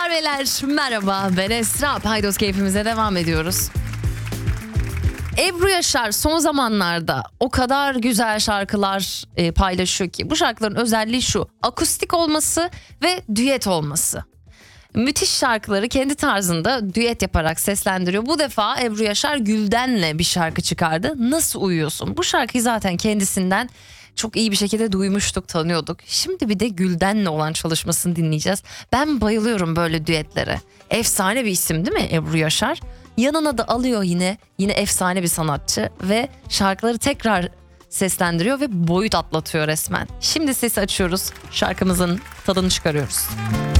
Hanımlar beyler merhaba, ben Esra. Paydos keyfimize devam ediyoruz. Ebru Yaşar son zamanlarda o kadar güzel şarkılar paylaşıyor ki. Bu şarkıların özelliği şu: akustik olması ve düet olması. Müthiş şarkıları kendi tarzında düet yaparak seslendiriyor. Bu defa Ebru Yaşar Gülden'le bir şarkı çıkardı. Nasıl Uyuyorsun? Bu şarkıyı zaten kendisinden çok iyi bir şekilde duymuştuk, tanıyorduk. Şimdi bir de Gülden'le olan çalışmasını dinleyeceğiz. Ben bayılıyorum böyle düetlere. Efsane bir isim değil mi Ebru Yaşar? Yanına da alıyor yine efsane bir sanatçı ve şarkıları tekrar seslendiriyor ve boyut atlatıyor resmen. Şimdi sesi açıyoruz, şarkımızın tadını çıkarıyoruz.